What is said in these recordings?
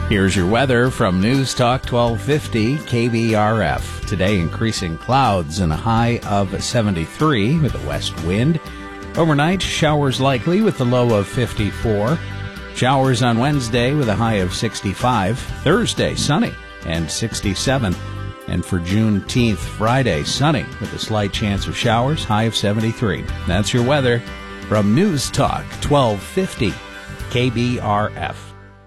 Here's your weather from News Talk 1250 KBRF. Today, increasing clouds and a high of 73 with a west wind. Overnight, showers likely with a low of 54. Showers on Wednesday with a high of 65. Thursday, sunny and 67. And for Juneteenth, Friday, sunny with a slight chance of showers, high of 73. That's your weather from News Talk 1250 KBRF.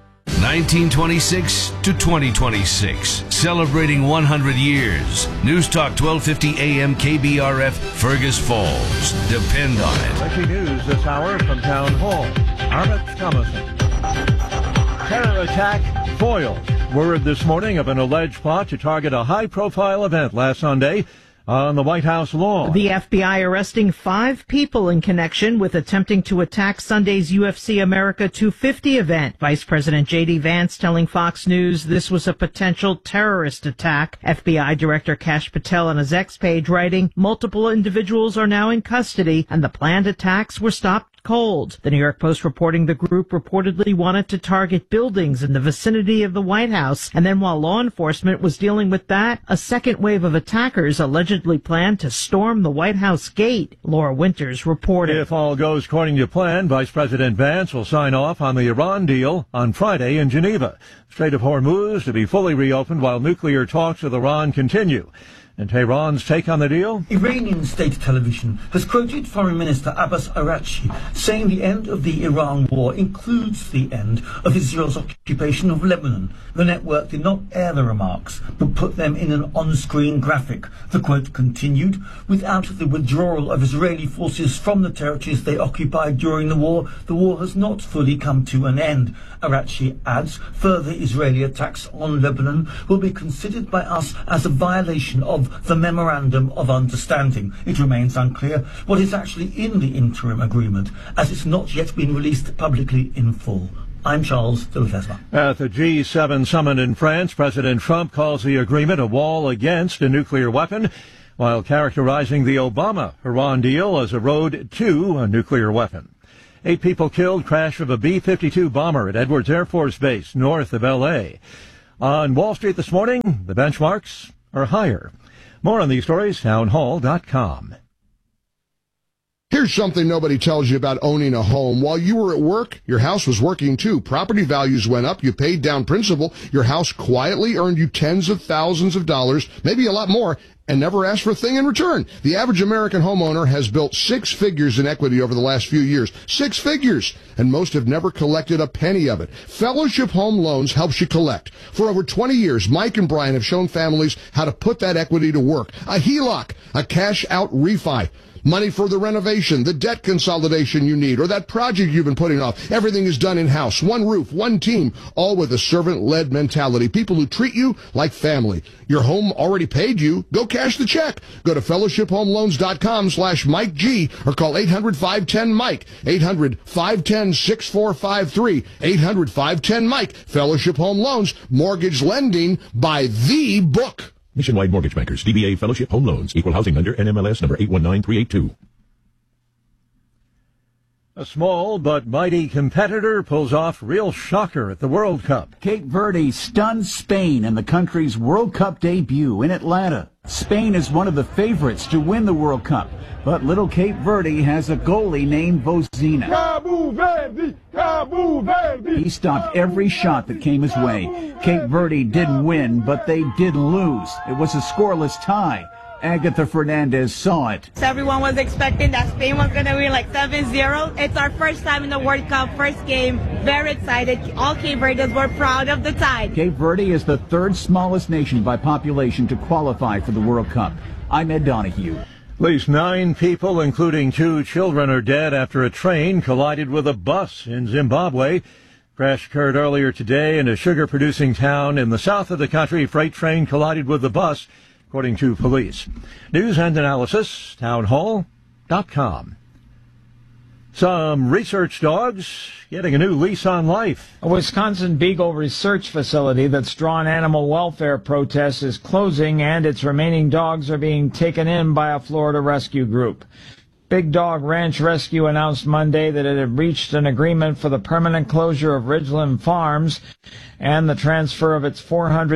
1926 to 2026, celebrating 100 years. News Talk 1250 AM KBRF, Fergus Falls. Depend on it. Breaking news this hour from Town Hall. Amit Thomason. Terror attack foiled. Word this morning of an alleged plot to target a high-profile event last Sunday on the White House lawn. The FBI arresting 5 people in connection with attempting to attack Sunday's UFC America 250 event. Vice President J.D. Vance telling Fox News this was a potential terrorist attack. FBI Director Kash Patel on his X page writing, multiple individuals are now in custody and the planned attacks were stopped cold. The New York Post reporting the group reportedly wanted to target buildings in the vicinity of the White House, and then while law enforcement was dealing with that, a second wave of attackers allegedly planned to storm the White House gate. Laura Winters reported. If all goes according to plan, Vice President Vance will sign off on the Iran deal on Friday in Geneva. Strait of Hormuz to be fully reopened while nuclear talks with Iran continue. And Tehran's take on the deal? Iranian state television has quoted Foreign Minister Abbas Araghchi saying the end of the Iran war includes the end of Israel's occupation of Lebanon. The network did not air the remarks, but put them in an on-screen graphic. The quote continued, without the withdrawal of Israeli forces from the territories they occupied during the war has not fully come to an end. Araghchi adds, further Israeli attacks on Lebanon will be considered by us as a violation of the Memorandum of Understanding. It remains unclear what is actually in the interim agreement, as it's not yet been released publicly in full. I'm Charles de Lefebvre. At the G7 summit in France, President Trump calls the agreement a wall against a nuclear weapon, while characterizing the Obama-Iran deal as a road to a nuclear weapon. 8 people killed, crash of a B-52 bomber at Edwards Air Force Base north of L.A. On Wall Street this morning, the benchmarks are higher. More on these stories, townhall.com. Here's something nobody tells you about owning a home. While you were at work, your house was working too. Property values went up, you paid down principal, your house quietly earned you tens of thousands of dollars, maybe a lot more, and never asked for a thing in return. The average American homeowner has built 6 figures in equity over the last few years. 6 figures! And most have never collected a penny of it. Fellowship Home Loans helps you collect. For over 20 years, Mike and Brian have shown families how to put that equity to work. A HELOC, a cash-out refi. Money for the renovation, the debt consolidation you need, or that project you've been putting off. Everything is done in-house. One roof, one team, all with a servant-led mentality. People who treat you like family. Your home already paid you. Go cash the check. Go to fellowshiphomeloans.com/Mike G or call 800-510-MIKE. 800-510-6453. 800-510-MIKE. Fellowship Home Loans. Mortgage lending by the book. Nationwide Mortgage Bankers, DBA Fellowship Home Loans, Equal Housing Lender, NMLS number 819382. A small but mighty competitor pulls off real shocker at the World Cup. Cape Verde stuns Spain in the country's World Cup debut in Atlanta. Spain is one of the favorites to win the World Cup, but little Cape Verde has a goalie named Vozina. Cabo Verde! Cabo Verde! He stopped every shot that came his way. Cape Verde didn't win, but they didn't lose. It was a scoreless tie. Agatha Fernandez saw it. Everyone was expecting that Spain was going to win like 7-0. It's our first time in the World Cup, first game. Very excited. All Cape Verdeans were proud of the tie. Cape Verde is the 3rd smallest nation by population to qualify for the World Cup. I'm Ed Donahue. At least 9 people, including 2 children, are dead after a train collided with a bus in Zimbabwe. Crash occurred earlier today in a sugar-producing town in the south of the country. A freight train collided with the bus, according to police. News and analysis, townhall.com. Some research dogs getting a new lease on life. A Wisconsin Beagle research facility that's drawn animal welfare protests is closing, and its remaining dogs are being taken in by a Florida rescue group. Big Dog Ranch Rescue announced Monday that it had reached an agreement for the permanent closure of Ridgeland Farms and the transfer of its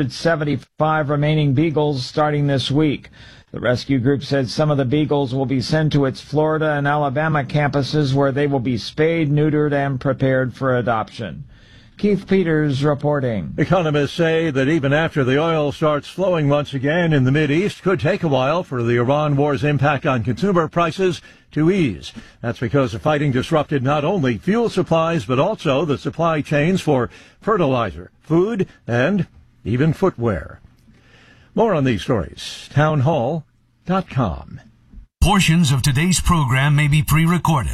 475 remaining beagles starting this week. The rescue group said some of the beagles will be sent to its Florida and Alabama campuses where they will be spayed, neutered, and prepared for adoption. Keith Peters reporting. Economists say that even after the oil starts flowing once again in the Mideast, could take a while for the Iran war's impact on consumer prices to ease. That's because the fighting disrupted not only fuel supplies, but also the supply chains for fertilizer, food, and even footwear. More on these stories. Townhall.com. Portions of today's program may be pre-recorded.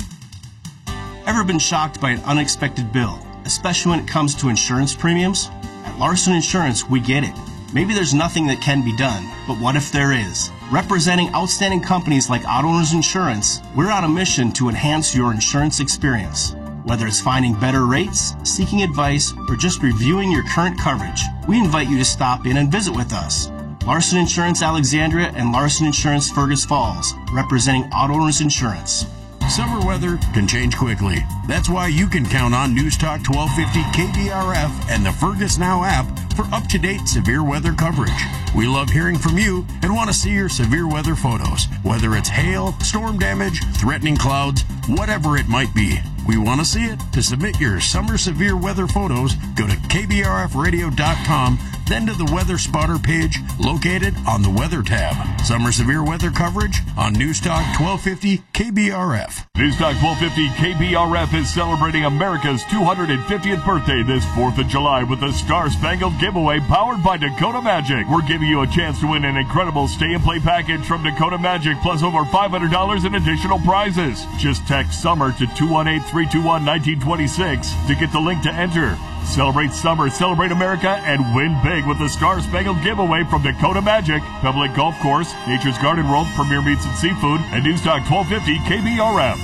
Ever been shocked by an unexpected bill, especially when it comes to insurance premiums? At Larson Insurance, we get it. Maybe there's nothing that can be done, but what if there is? Representing outstanding companies like Auto Owners Insurance, we're on a mission to enhance your insurance experience. Whether it's finding better rates, seeking advice, or just reviewing your current coverage, we invite you to stop in and visit with us. Larson Insurance Alexandria and Larson Insurance Fergus Falls, representing Auto Owners Insurance. Summer weather can change quickly. That's why you can count on News Talk 1250 KBRF and the Fergus Now app for up-to-date severe weather coverage. We love hearing from you and want to see your severe weather photos, whether it's hail, storm damage, threatening clouds, whatever it might be. We want to see it. To submit your summer severe weather photos, go to kbrfradio.com, then to the Weather Spotter page located on the Weather tab. Summer severe weather coverage on News Talk 1250 KBRF. News Talk 1250 KBRF is celebrating America's 250th birthday this 4th of July with the Star Spangled Giveaway powered by Dakota Magic. We're giving you a chance to win an incredible stay-and-play package from Dakota Magic plus over $500 in additional prizes. Just text SUMMER to 218-321-1926 to get the link to enter. Celebrate summer, celebrate America, and win big with the Star Spangled Giveaway from Dakota Magic, Public Golf Course, Nature's Garden World, Premier Meats and Seafood, and News Talk 1250 KBRF.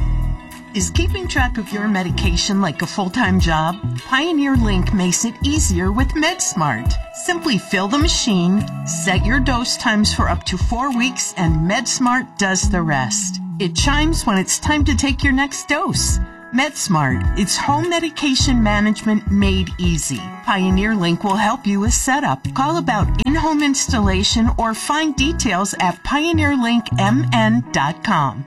Is keeping track of your medication like a full-time job? Pioneer Link makes it easier with MedSmart. Simply fill the machine, set your dose times for up to 4 weeks, and MedSmart does the rest. It chimes when it's time to take your next dose. MedSmart, it's home medication management made easy. Pioneer Link will help you with setup. Call about in-home installation or find details at pioneerlinkmn.com.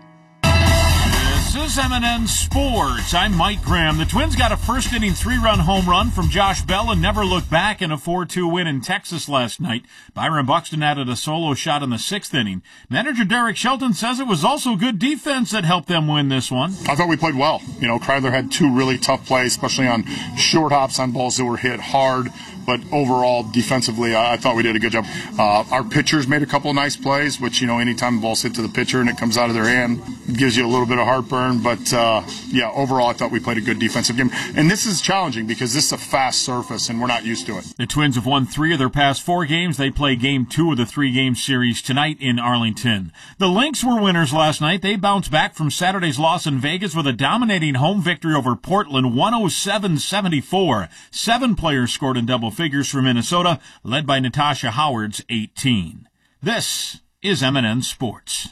This is M&N Sports. I'm Mike Graham. The Twins got a first-inning 3-run home run from Josh Bell and never looked back in a 4-2 win in Texas last night. Byron Buxton added a solo shot in the 6th inning. Manager Derek Shelton says it was also good defense that helped them win this one. I thought we played well. You know, Kreidler had 2 really tough plays, especially on short hops on balls that were hit hard. But overall, defensively, I thought we did a good job. Our pitchers made a couple of nice plays, which, you know, anytime the ball's hit to the pitcher and it comes out of their hand, it gives you a little bit of heartburn. But, yeah, overall, I thought we played a good defensive game. And this is challenging because this is a fast surface, and we're not used to it. The Twins have won 3 of their past 4 games. They play Game 2 of the 3-game series tonight in Arlington. The Lynx were winners last night. They bounced back from Saturday's loss in Vegas with a dominating home victory over Portland, 107-74. 7 players scored in double figures for Minnesota, led by Natasha Howard's 18. This is M&N Sports.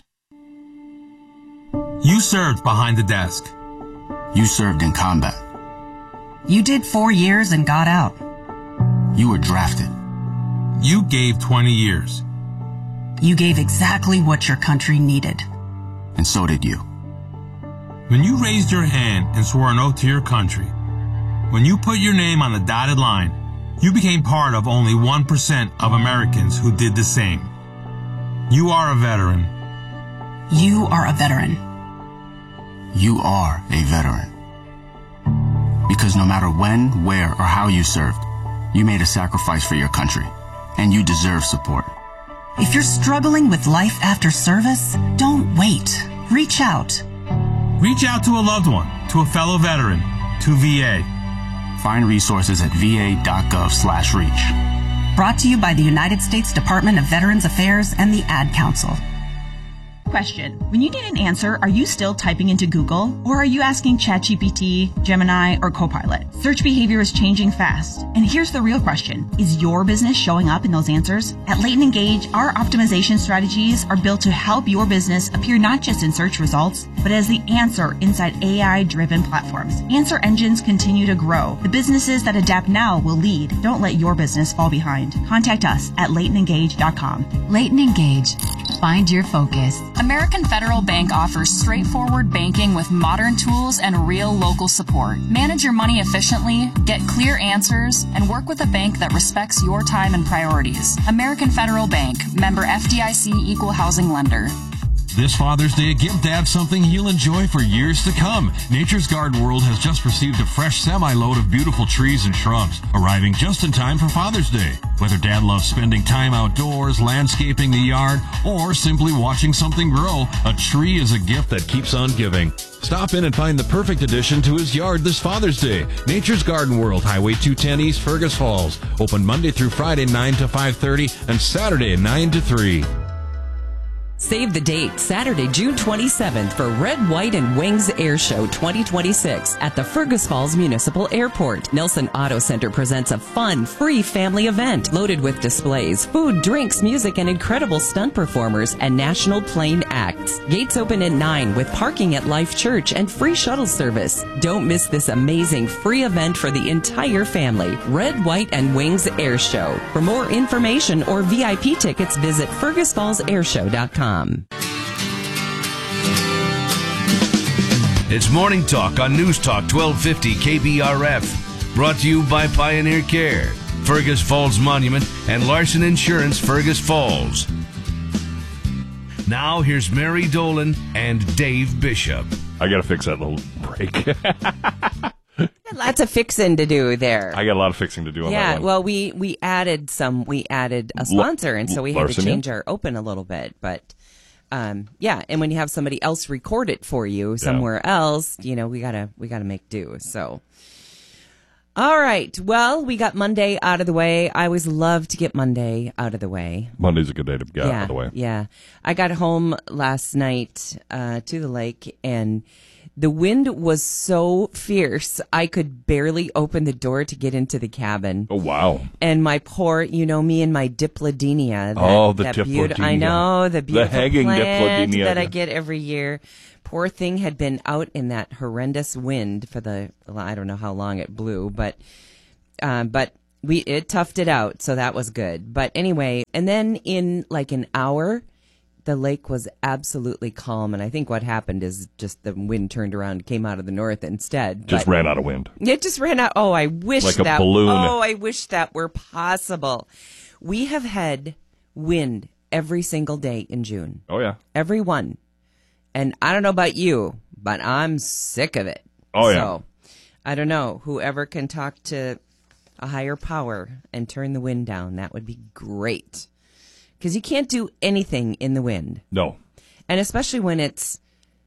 You served behind the desk. You served in combat. You did 4 years and got out. You were drafted. You gave 20 years. You gave exactly what your country needed. And so did you. When you raised your hand and swore an oath to your country, when you put your name on the dotted line, you became part of only 1% of Americans who did the same. You are a veteran. You are a veteran. You are a veteran. Because no matter when, where, or how you served, you made a sacrifice for your country, and you deserve support. If you're struggling with life after service, don't wait. Reach out. Reach out to a loved one, to a fellow veteran, to VA. Find resources at va.gov/reach. Brought to you by the United States Department of Veterans Affairs and the Ad Council. Question. When you need an answer, are you still typing into Google? Or are you asking ChatGPT, Gemini, or Copilot? Search behavior is changing fast. And here's the real question. Is your business showing up in those answers? At Leighton Engage, our optimization strategies are built to help your business appear not just in search results, but as the answer inside AI-driven platforms. Answer engines continue to grow. The businesses that adapt now will lead. Don't let your business fall behind. Contact us at LeightonEngage.com. Leighton Engage. Find your focus. American Federal Bank offers straightforward banking with modern tools and real local support. Manage your money efficiently, get clear answers, and work with a bank that respects your time and priorities. American Federal Bank, member FDIC equal housing lender. This Father's Day, give Dad something he'll enjoy for years to come. Nature's Garden World has just received a fresh semi-load of beautiful trees and shrubs, arriving just in time for Father's Day. Whether Dad loves spending time outdoors, landscaping the yard, or simply watching something grow, a tree is a gift that keeps on giving. Stop in and find the perfect addition to his yard this Father's Day. Nature's Garden World, Highway 210 East, Fergus Falls. Open Monday through Friday, 9 to 5:30, and Saturday, 9 to 3. Save the date, Saturday, June 27th for Red, White, and Wings Air Show 2026 at the Fergus Falls Municipal Airport. Nelson Auto Center presents a fun, free family event loaded with displays, food, drinks, music, and incredible stunt performers and national plane acts. Gates open at 9 with parking at Life Church and free shuttle service. Don't miss this amazing free event for the entire family. Red, White, and Wings Air Show. For more information or VIP tickets, visit FergusFallsAirshow.com. It's Morning Talk on News Talk 1250 KBRF. Brought to you by Pioneer Care, Fergus Falls Monument, and Larson Insurance, Fergus Falls. Now here's Mary Dolan and Dave Bishop. I got to fix that little break. Lots of fixing to do there. I got a lot of fixing to do on that one. Yeah, well, we added a sponsor, and so we had to change our open a little bit, but... yeah, and when you have somebody else record it for you somewhere else, we gotta make do. So, all right. Well, we got Monday out of the way. I always love to get Monday out of the way. Monday's a good day to get out of the way. Yeah. I got home last night to the lake, and the wind was so fierce, I could barely open the door to get into the cabin. Oh, wow. And my poor, me and my dipladenia. The dipladenia. I know, the beautiful hanging plant dipladenia that I get every year. Poor thing had been out in that horrendous wind for I don't know how long it blew, but it toughed it out, so that was good. But anyway, and then in like an hour, the lake was absolutely calm, and I think what happened is just the wind turned around and came out of the north instead. Just ran out of wind. It just ran out. Oh, I wish like a balloon. Oh, I wish that were possible. We have had wind every single day in June. Oh, yeah. Every one. And I don't know about you, but I'm sick of it. Oh, yeah. So, I don't know. Whoever can talk to a higher power and turn the wind down, that would be great. Because you can't do anything in the wind. No. And especially when it's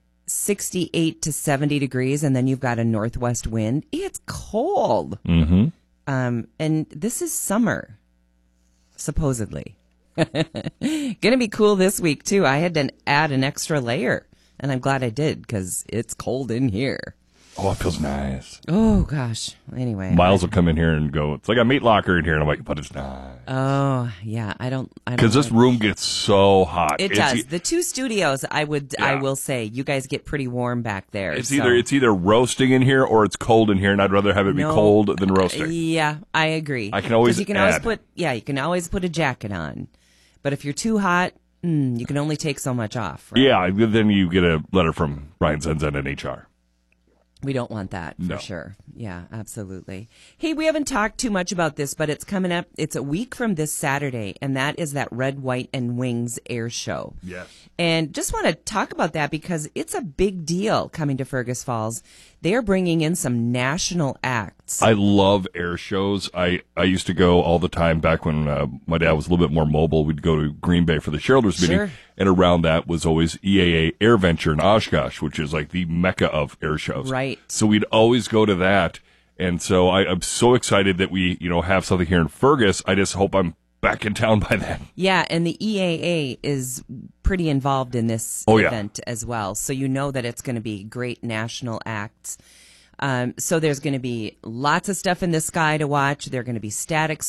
68 to 70 degrees and then you've got a northwest wind, it's cold. Mm-hmm. And this is summer, supposedly. Gonna be cool this week, too. I had to add an extra layer, and I'm glad I did because it's cold in here. Oh, it feels nice. Oh, gosh. Anyway. Miles will come in here and go, it's like a meat locker in here. And I'm like, but it's nice. Oh, yeah. I don't. Because this room gets so hot. It does. The two studios, I will say, you guys get pretty warm back there. It's either roasting in here or it's cold in here, and I'd rather have it be cold than roasting. Yeah, I agree. I can always you can always put a jacket on. But if you're too hot, you can only take so much off. Right? Yeah, then you get a letter from Ryan Zenzen and HR. We don't want that, for sure. Yeah, absolutely. Hey, we haven't talked too much about this, but it's coming up. It's a week from this Saturday, and that is that Red, White, and Wings Air Show. Yes. And just want to talk about that because it's a big deal coming to Fergus Falls. They are bringing in some national acts. I love air shows. I used to go all the time back when my dad was a little bit more mobile. We'd go to Green Bay for the shareholders meeting, and around that was always EAA Air Venture in Oshkosh, which is like the mecca of air shows. Right. So we'd always go to that, and so I'm so excited that we have something here in Fergus. I just hope I'm back in town by then. Yeah, and the EAA is pretty involved in this event as well. So you know that it's going to be great national acts. So there's going to be lots of stuff in the sky to watch. There are going to be static,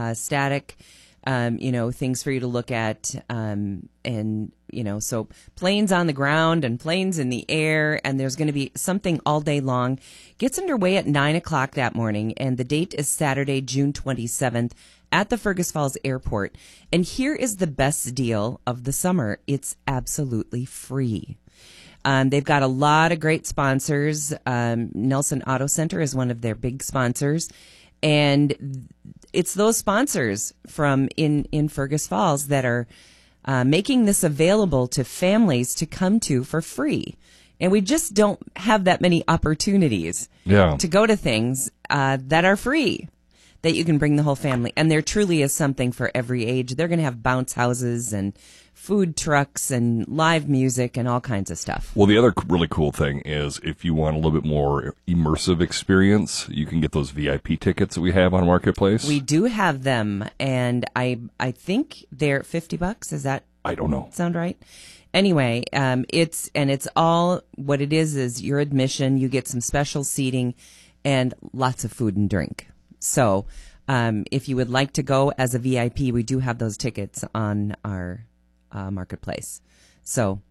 things for you to look at. So planes on the ground and planes in the air, and there's going to be something all day long. Gets underway at 9 o'clock that morning, and the date is Saturday, June 27th at the Fergus Falls Airport. And here is the best deal of the summer. It's absolutely free. They've got a lot of great sponsors. Nelson Auto Center is one of their big sponsors. And it's those sponsors from in Fergus Falls that are making this available to families to come to for free. And we just don't have that many opportunities to go to things that are free, that you can bring the whole family. And there truly is something for every age. They're going to have bounce houses and food trucks and live music and all kinds of stuff. Well, the other really cool thing is if you want a little bit more immersive experience, you can get those VIP tickets that we have on Marketplace. We do have them, and I think they're $50. Is that? I don't know. Sound right? Anyway, it's all what it is your admission. You get some special seating and lots of food and drink. So, if you would like to go as a VIP, we do have those tickets on our Marketplace. So,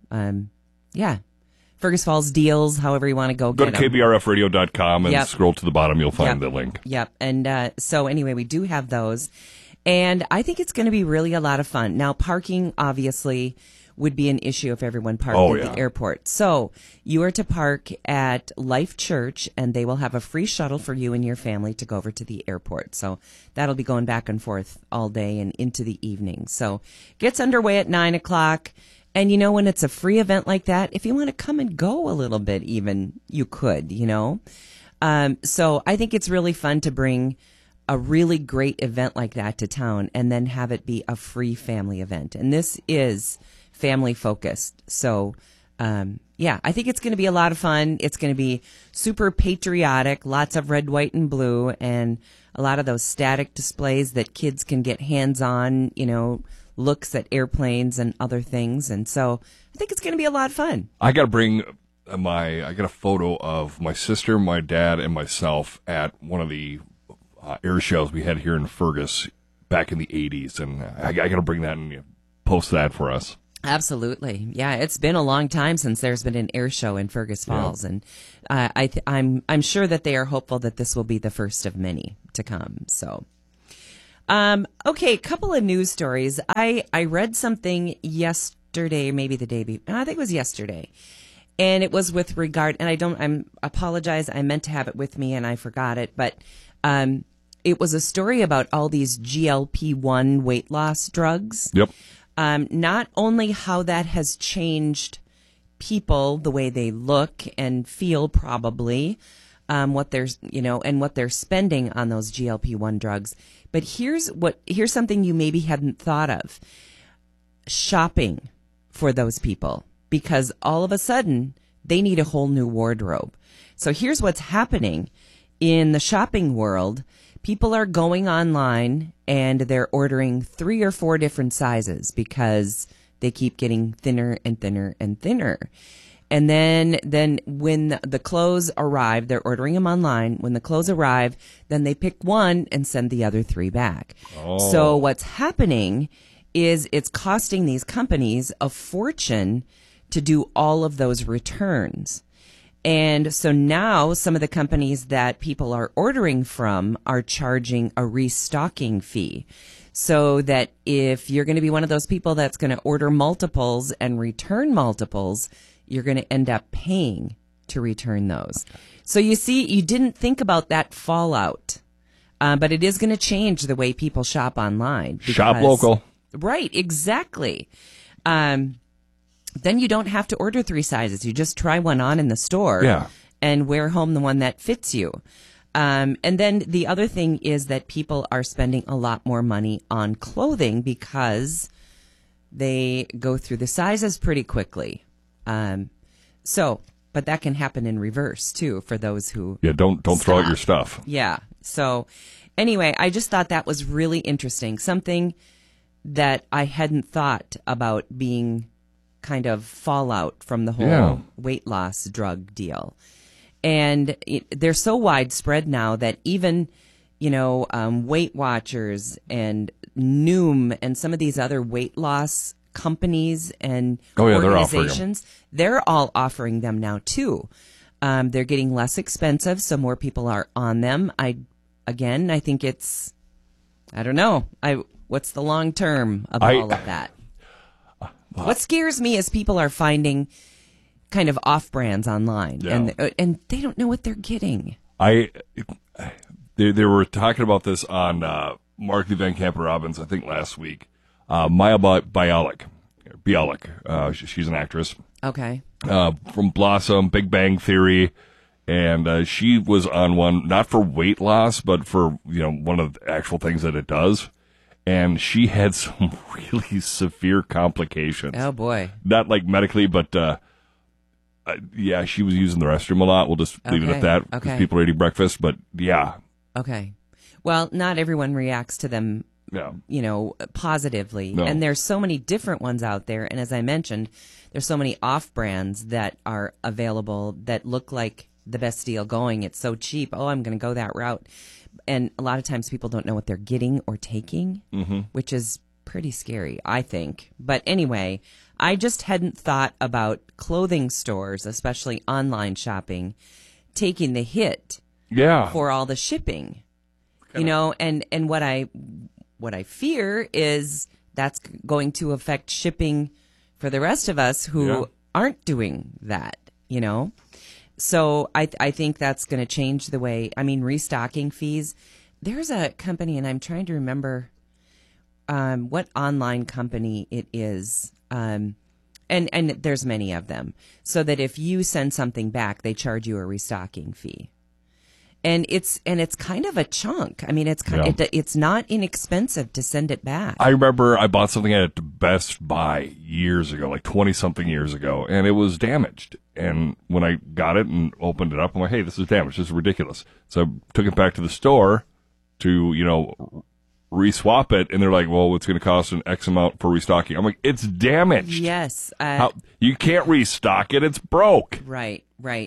Fergus Falls deals, however you want to go to kbrfradio.com and scroll to the bottom. You'll find the link. Yep. And so anyway, we do have those. And I think it's going to be really a lot of fun. Now, parking, obviously, would be an issue if everyone parked at the airport. So you are to park at Life Church, and they will have a free shuttle for you and your family to go over to the airport. So that'll be going back and forth all day and into the evening. So gets underway at 9 o'clock. And, when it's a free event like that, if you want to come and go a little bit even, you could, So I think it's really fun to bring a really great event like that to town and then have it be a free family event. And this is family focused. So, I think it's going to be a lot of fun. It's going to be super patriotic, lots of red, white, and blue, and a lot of those static displays that kids can get hands on, looks at airplanes and other things. And so I think it's going to be a lot of fun. I got to bring I got a photo of my sister, my dad, and myself at one of the air shows we had here in Fergus back in the 80s. And I got to bring that and post that for us. Absolutely. Yeah, it's been a long time since there's been an air show in Fergus Falls, and I'm sure that they are hopeful that this will be the first of many to come. So, okay, a couple of news stories. I read something yesterday, maybe the day before. I think it was yesterday, and it was with regard. And I apologize. I meant to have it with me and I forgot it, but it was a story about all these GLP-1 weight loss drugs. Yep. Not only how that has changed people, the way they look and feel, probably, what they're, and what they're spending on those GLP-1 drugs, but here's something you maybe hadn't thought of: shopping for those people, because all of a sudden they need a whole new wardrobe. So here's what's happening in the shopping world. People are going online and they're ordering 3 or 4 different sizes because they keep getting thinner and thinner and thinner. And then when the clothes arrive, they're ordering them online. When the clothes arrive, then they pick one and send the other 3 back. Oh. So what's happening is it's costing these companies a fortune to do all of those returns. And so now some of the companies that people are ordering from are charging a restocking fee, so that if you're going to be one of those people that's going to order multiples and return multiples, you're going to end up paying to return those. So you see, you didn't think about that fallout, but it is going to change the way people shop online. Because, shop local. Right, exactly. Then you don't have to order 3 sizes. You just try one on in the store and wear home the one that fits you. And then the other thing is that people are spending a lot more money on clothing because they go through the sizes pretty quickly. But But that can happen in reverse, too, for those who... Yeah, don't throw out your stuff. Yeah. So anyway, I just thought that was really interesting. Something that I hadn't thought about being kind of fallout from the whole weight loss drug deal. And they're so widespread now that even, Weight Watchers and Noom and some of these other weight loss companies and organizations, they're all offering them now too. They're getting less expensive, so more people are on them. I think it's, I don't know. What's the long term of all of that? What scares me is people are finding kind of off brands online, and they don't know what they're getting. They were talking about this on Markley Van Camp Robbins, I think last week. Maya Bialik, she's an actress. Okay. From Blossom, Big Bang Theory, and she was on one not for weight loss, but for one of the actual things that it does. And she had some really severe complications. Oh, boy. Not like medically, but she was using the restroom a lot. We'll just leave it at that because people are eating breakfast. But, yeah. Okay. Well, not everyone reacts to them, positively. No. And there's so many different ones out there. And as I mentioned, there's so many off-brands that are available that look like the best deal going. It's so cheap. Oh, I'm going to go that route. And a lot of times people don't know what they're getting or taking, which is pretty scary, I think. But anyway, I just hadn't thought about clothing stores, especially online shopping, taking the hit for all the shipping. And what I fear is that's going to affect shipping for the rest of us who aren't doing that, So I think that's going to change the way, restocking fees. There's a company, and I'm trying to remember what online company it is. And there's many of them. So that if you send something back, they charge you a restocking fee. And it's kind of a chunk. It's not inexpensive to send it back. I remember I bought something at Best Buy years ago, like 20-something years ago, and it was damaged. And when I got it and opened it up, I'm like, hey, this is damaged. This is ridiculous. So I took it back to the store to, re-swap it, and they're like, well, it's going to cost an X amount for restocking. I'm like, it's damaged. Yes. You can't restock it. It's broke. Right.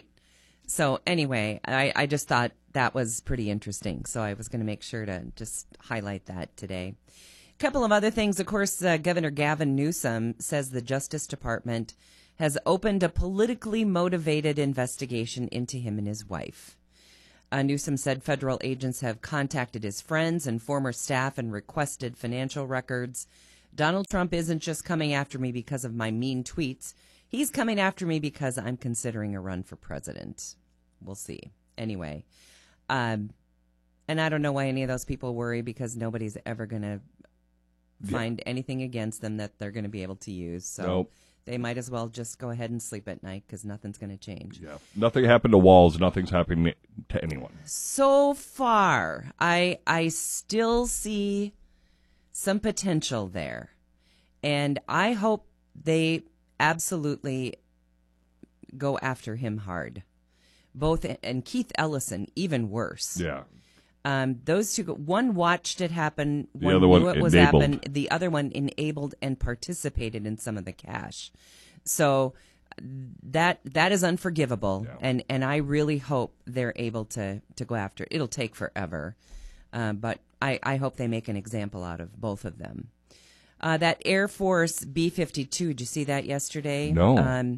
So anyway, I just thought that was pretty interesting. So I was going to make sure to just highlight that today. A couple of other things. Of course, Governor Gavin Newsom says the Justice Department has opened a politically motivated investigation into him and his wife. Newsom said federal agents have contacted his friends and former staff and requested financial records. Donald Trump isn't just coming after me because of my mean tweets. He's coming after me because I'm considering a run for president. We'll see. Anyway, and I don't know why any of those people worry, because nobody's ever going to find anything against them that they're going to be able to use. So they might as well just go ahead and sleep at night, because nothing's going to change. Yeah. Nothing happened to Walz. Nothing's happening to anyone. So far, I still see some potential there. And I hope they absolutely go after him hard. Both, and Keith Ellison, even worse. Yeah. Those two, one watched it happen, one knew it was happen, the other one enabled and participated in some of the cash. So that is unforgivable, and I really hope they're able to go after it. It'll take forever, but I hope they make an example out of both of them. That Air Force B-52, did you see that yesterday? No.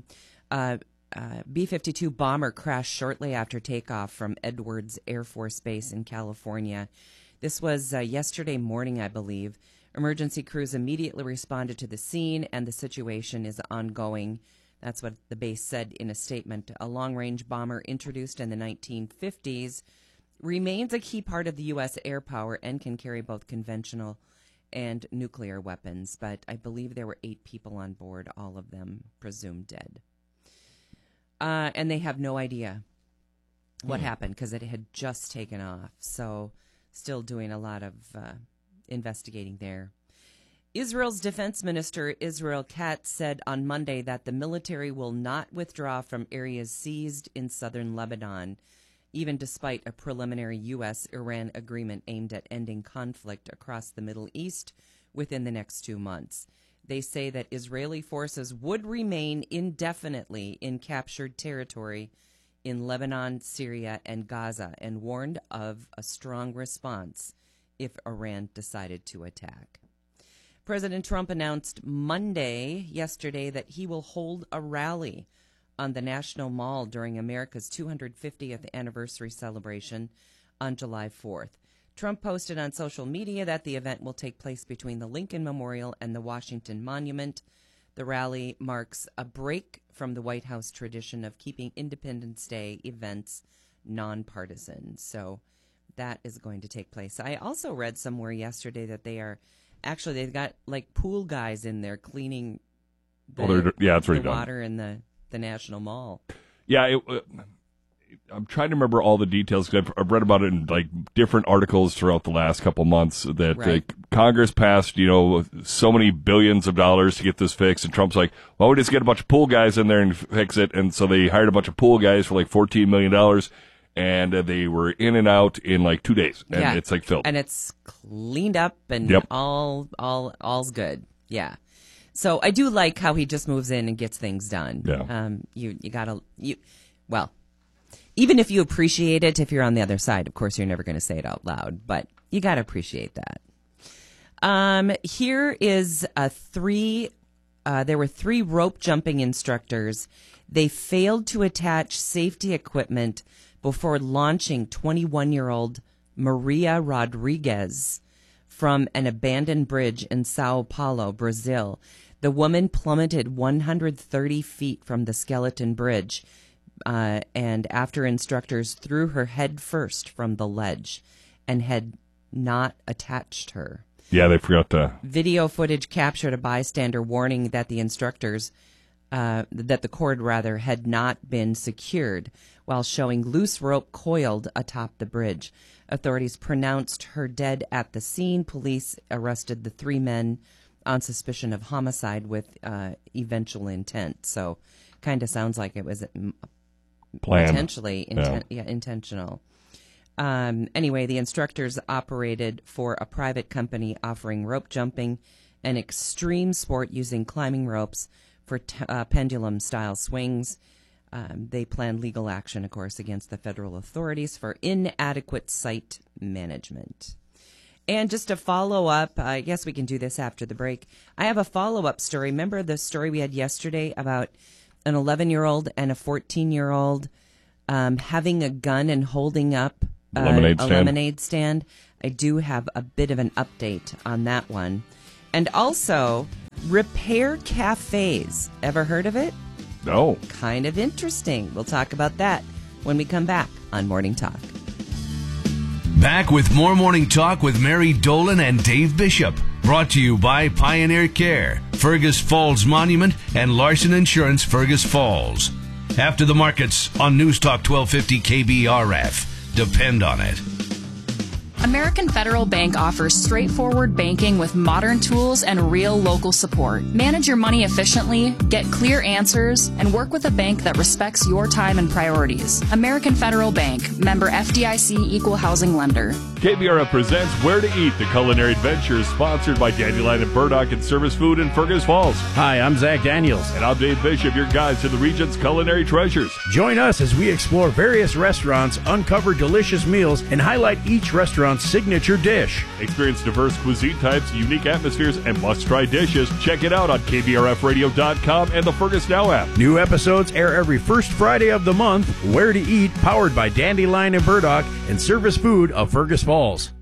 B-52 bomber crashed shortly after takeoff from Edwards Air Force Base in California. This was yesterday morning, I believe. Emergency crews immediately responded to the scene, and the situation is ongoing. That's what the base said in a statement. A long-range bomber introduced in the 1950s remains a key part of the U.S. air power and can carry both conventional and nuclear weapons. But I believe there were 8 people on board, all of them presumed dead. And they have no idea what happened, because it had just taken off. So still doing a lot of investigating there. Israel's defense minister, Israel Katz, said on Monday that the military will not withdraw from areas seized in southern Lebanon, even despite a preliminary U.S.-Iran agreement aimed at ending conflict across the Middle East within the next 2 months. They say that Israeli forces would remain indefinitely in captured territory in Lebanon, Syria, and Gaza, and warned of a strong response if Iran decided to attack. President Trump announced yesterday, that he will hold a rally on the National Mall during America's 250th anniversary celebration on July 4th. Trump posted on social media that the event will take place between the Lincoln Memorial and the Washington Monument. The rally marks a break from the White House tradition of keeping Independence Day events nonpartisan. So that is going to take place. I also read somewhere yesterday that they've got like pool guys in there cleaning the water in the National Mall. Yeah, I'm trying to remember all the details because I've read about it in like different articles throughout the last couple months that Congress passed, so many billions of dollars to get this fixed, and Trump's like, well, we just get a bunch of pool guys in there and fix it, and so they hired a bunch of pool guys for like $14 million, and they were in and out in like 2 days, and it's like filled, and it's cleaned up, and all's good. Yeah. So I do like how he just moves in and gets things done. Yeah. Even if you appreciate it, if you're on the other side, of course, you're never going to say it out loud, but you got to appreciate that. Here is there were 3 rope jumping instructors. They failed to attach safety equipment before launching 21-year-old Maria Rodriguez from an abandoned bridge in Sao Paulo, Brazil. The woman plummeted 130 feet from the skeleton bridge, and after instructors threw her head first from the ledge and had not attached her. Yeah, they forgot to. Video footage captured a bystander warning that the cord had not been secured, while showing loose rope coiled atop the bridge. Authorities pronounced her dead at the scene. Police arrested the 3 men on suspicion of homicide with eventual intent. So, kind of sounds like it was potentially intentional. Anyway, the instructors operated for a private company offering rope jumping, an extreme sport using climbing ropes for pendulum-style swings. They plan legal action, of course, against the federal authorities for inadequate site management. And just to follow up, I guess we can do this after the break. I have a follow-up story. Remember the story we had yesterday about an 11-year-old and a 14-year-old having a gun and holding up a lemonade stand? I do have a bit of an update on that one. And also, repair cafes. Ever heard of it? No. Kind of interesting. We'll talk about that when we come back on Morning Talk. Back with more Morning Talk with Mary Dolan and Dave Bishop. Brought to you by Pioneer Care, Fergus Falls Monument, and Larson Insurance, Fergus Falls. After the markets on News Talk 1250 KBRF. Depend on it. American Federal Bank offers straightforward banking with modern tools and real local support. Manage your money efficiently, get clear answers, and work with a bank that respects your time and priorities. American Federal Bank, member FDIC, equal housing lender. KBRF presents Where to Eat, the culinary adventure sponsored by Dandelion and Burdock and Service Food in Fergus Falls. Hi, I'm Zach Daniels. And I'm Dave Bishop, your guide to the region's culinary treasures. Join us as we explore various restaurants, uncover delicious meals, and highlight each restaurant's signature dish. Experience diverse cuisine types, unique atmospheres, and must-try dishes. Check it out on KBRFradio.com and the Fergus Now app. New episodes air every first Friday of the month. Where to Eat, powered by Dandelion and Burdock and Service Food of Fergus Falls.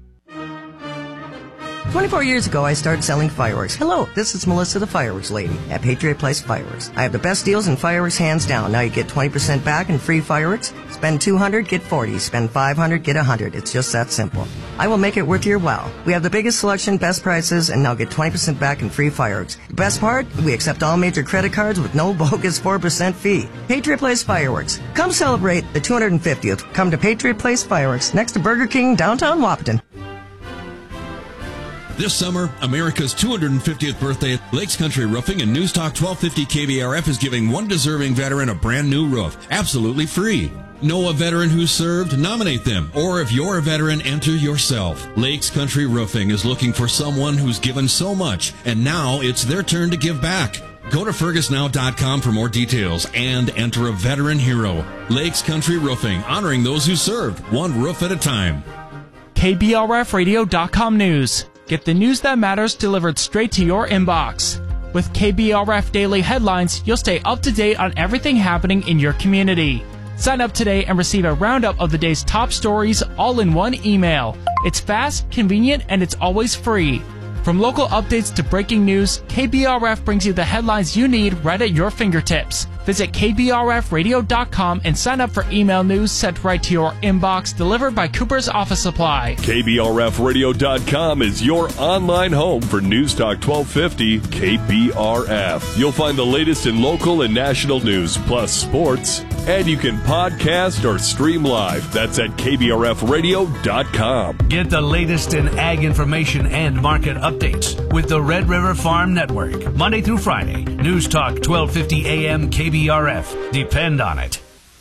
24 years ago, I started selling fireworks. Hello, this is Melissa, the fireworks lady at Patriot Place Fireworks. I have the best deals in fireworks, hands down. Now you get 20% back and free fireworks. Spend $200, get $40. Spend $500, get $100. It's just that simple. I will make it worth your while. We have the biggest selection, best prices, and now get 20% back and free fireworks. The best part? We accept all major credit cards with no bogus 4% fee. Patriot Place Fireworks. Come celebrate the 250th. Come to Patriot Place Fireworks next to Burger King, downtown Wahpeton. This summer, America's 250th birthday, Lakes Country Roofing and News Talk 1250 KBRF is giving one deserving veteran a brand new roof, absolutely free. Know a veteran who served? Nominate them. Or if you're a veteran, enter yourself. Lakes Country Roofing is looking for someone who's given so much, and now it's their turn to give back. Go to FergusNow.com for more details and enter a veteran hero. Lakes Country Roofing, honoring those who served, one roof at a time. KBRFradio.com news. Get the news that matters delivered straight to your inbox. With KBRF Daily Headlines, you'll stay up to date on everything happening in your community. Sign up today and receive a roundup of the day's top stories all in one email. It's fast, convenient, and it's always free. From local updates to breaking news, KBRF brings you the headlines you need right at your fingertips. Visit KBRFradio.com and sign up for email news sent right to your inbox, delivered by Cooper's Office Supply. KBRFradio.com is your online home for News Talk 1250 KBRF. You'll find the latest in local and national news, plus sports, and you can podcast or stream live. That's at KBRFradio.com. Get the latest in ag information and market updates with the Red River Farm Network. Monday through Friday, News Talk 1250 AM KBRF. Depend on it.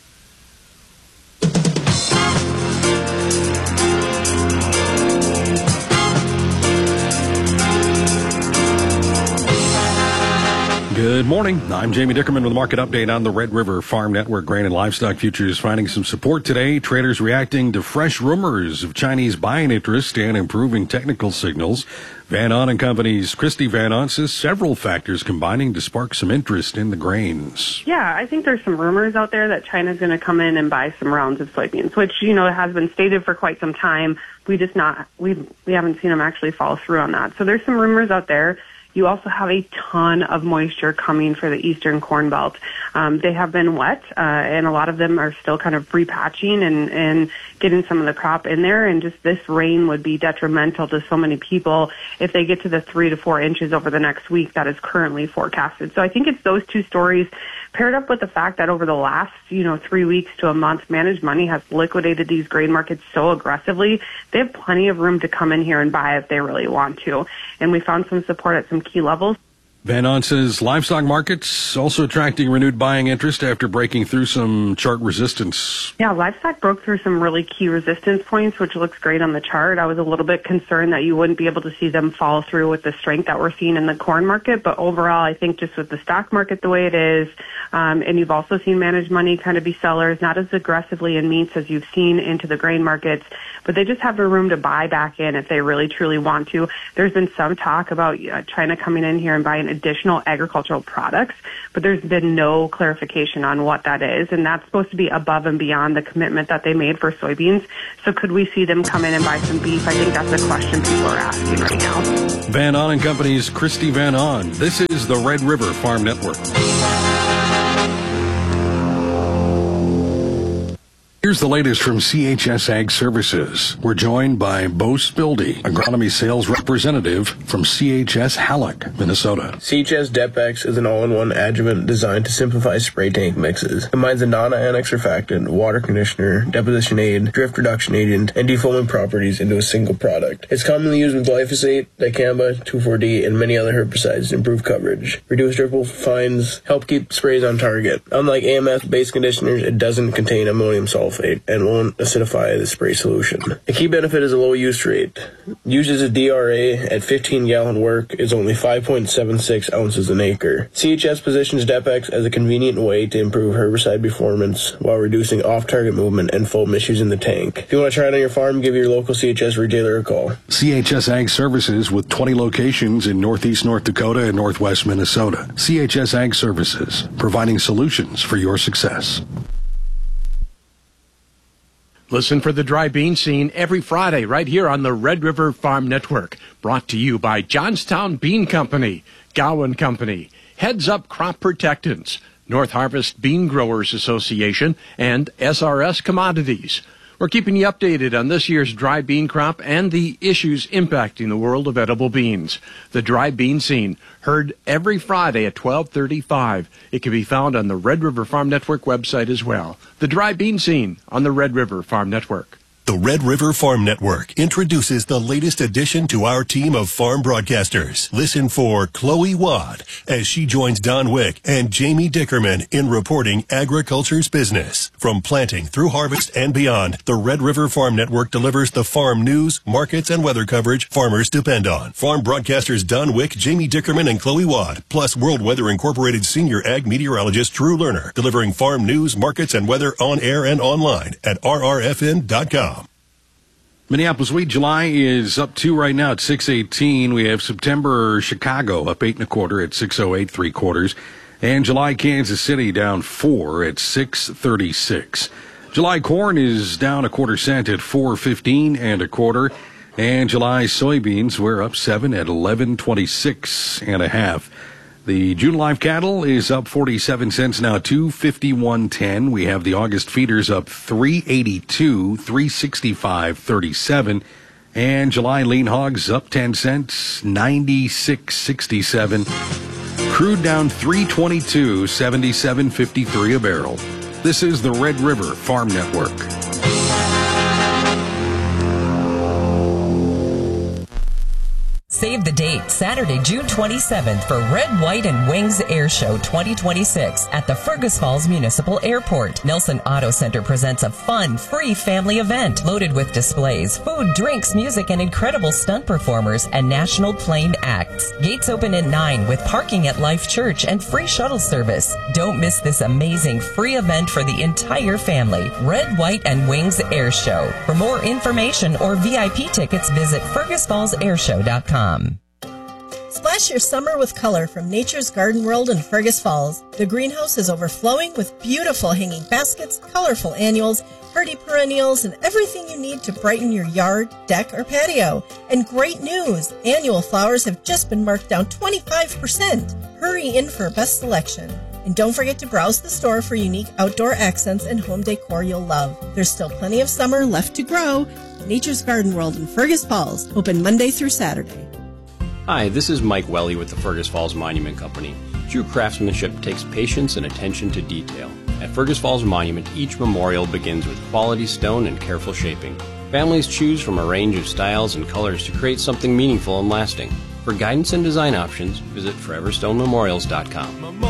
Good morning. I'm Jamie Dickerman with a market update on the Red River Farm Network. Grain and livestock futures finding some support today. Traders reacting to fresh rumors of Chinese buying interest and improving technical signals. Van On & Company's Christy Van On says several factors combining to spark some interest in the grains. Yeah, I think there's some rumors out there that China's going to come in and buy some rounds of soybeans, which, you know, has been stated for quite some time. We haven't seen them actually follow through on that. So there's some rumors out there. You also have a ton of moisture coming for the eastern corn belt. They have been wet, and a lot of them are still kind of repatching and getting some of the crop in there. And just this rain would be detrimental to so many people if they get to the 3 to 4 inches over the next week that is currently forecasted. So I think it's those two stories paired up with the fact that over the last, 3 weeks to a month, Managed Money has liquidated these grain markets so aggressively. They have plenty of room to come in here and buy if they really want to. And we found some support at some key levels. Van On says livestock markets also attracting renewed buying interest after breaking through some chart resistance. Yeah, livestock broke through some really key resistance points, which looks great on the chart. I was a little bit concerned that you wouldn't be able to see them follow through with the strength that we're seeing in the corn market. But overall, I think just with the stock market the way it is, and you've also seen Managed Money kind of be sellers, not as aggressively in meats as you've seen into the grain markets, but they just have the room to buy back in if they really truly want to. There's been some talk about China coming in here and buying additional agricultural products, but there's been no clarification on what that is, and that's supposed to be above and beyond the commitment that they made for soybeans. So could we see them come in and buy some beef? I think that's a question people are asking right now. Van On & Company's Christy Van On. This is the Red River Farm Network. Here's the latest from CHS Ag Services. We're joined by Bo Spildy, agronomy sales representative from CHS Halleck, Minnesota. CHS Depex is an all-in-one adjuvant designed to simplify spray tank mixes. Combines a non-ionic surfactant, water conditioner, deposition aid, drift reduction agent, and defoaming properties into a single product. It's commonly used with glyphosate, dicamba, 2,4-D, and many other herbicides to improve coverage, reduce ripple fines, help keep sprays on target. Unlike AMF-based conditioners, it doesn't contain ammonium sulfate and won't acidify the spray solution. A key benefit is a low use rate. Used as a DRA at 15-gallon work is only 5.76 ounces an acre. CHS positions Depex as a convenient way to improve herbicide performance while reducing off-target movement and foam issues in the tank. If you want to try it on your farm, give your local CHS retailer a call. CHS Ag Services with 20 locations in Northeast North Dakota and Northwest Minnesota. CHS Ag Services, providing solutions for your success. Listen for the dry bean scene every Friday right here on the Red River Farm Network. Brought to you by Johnstown Bean Company, Gowan Company, Heads Up Crop Protectants, North Harvest Bean Growers Association, and SRS Commodities. We're keeping you updated on this year's dry bean crop and the issues impacting the world of edible beans. The Dry Bean Scene, heard every Friday at 12:35. It can be found on the Red River Farm Network website as well. The Dry Bean Scene on the Red River Farm Network. The Red River Farm Network introduces the latest addition to our team of farm broadcasters. Listen for Chloe Watt as she joins Don Wick and Jamie Dickerman in reporting agriculture's business. From planting through harvest and beyond, the Red River Farm Network delivers the farm news, markets, and weather coverage farmers depend on. Farm broadcasters Don Wick, Jamie Dickerman, and Chloe Watt, plus World Weather Incorporated senior ag meteorologist Drew Lerner, delivering farm news, markets, and weather on air and online at rrfn.com. Minneapolis wheat July is up 2 right now at 6.18. We have September Chicago up 8 1/4 at 6.08 3/4, and July Kansas City down 4 at 6.36. July corn is down 1/4 cent at 4.15 1/4, and July soybeans we're up 7 at 11.26 1/2. The June live cattle is up 47 cents now, 251.10. We have the August feeders up 382, 365.37. And July lean hogs up 10 cents, 96.67. Crude down 322, 77.53 a barrel. This is the Red River Farm Network. Save the date, Saturday, June 27th for Red, White, and Wings Air Show 2026 at the Fergus Falls Municipal Airport. Nelson Auto Center presents a fun, free family event loaded with displays, food, drinks, music, and incredible stunt performers and national plane acts. Gates open at 9 with parking at Life Church and free shuttle service. Don't miss this amazing free event for the entire family. Red, White, and Wings Air Show. For more information or VIP tickets, visit fergusfallsairshow.com. Splash your summer with color from Nature's Garden World in Fergus Falls. The greenhouse is overflowing with beautiful hanging baskets, colorful annuals, hardy perennials, and everything you need to brighten your yard, deck, or patio. And great news! Annual flowers have just been marked down 25%. Hurry in for a best selection. And don't forget to browse the store for unique outdoor accents and home decor you'll love. There's still plenty of summer left to grow. Nature's Garden World in Fergus Falls, open Monday through Saturday. Hi, this is Mike Welly with the Fergus Falls Monument Company. True craftsmanship takes patience and attention to detail. At Fergus Falls Monument, each memorial begins with quality stone and careful shaping. Families choose from a range of styles and colors to create something meaningful and lasting. For guidance and design options, visit foreverstonememorials.com.